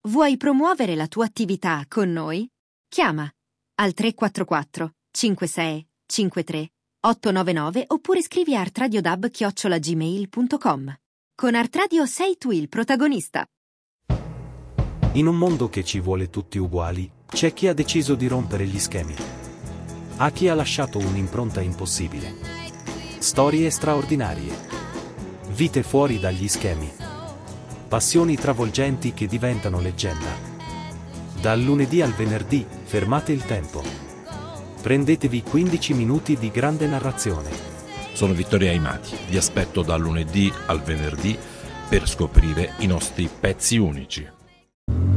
Vuoi promuovere la tua attività con noi? Chiama al 344 56 53 899 oppure scrivi a artradiodub@gmail.com. Con Artradio sei tu il protagonista. In un mondo che ci vuole tutti uguali, c'è chi ha deciso di rompere gli schemi. A chi ha lasciato un'impronta impossibile. Storie straordinarie. Vite fuori dagli schemi. Passioni travolgenti che diventano leggenda. Dal lunedì al venerdì, fermate il tempo. Prendetevi 15 minuti di grande narrazione. Sono Vittorio Aimati, vi aspetto dal lunedì al venerdì per scoprire i nostri pezzi unici.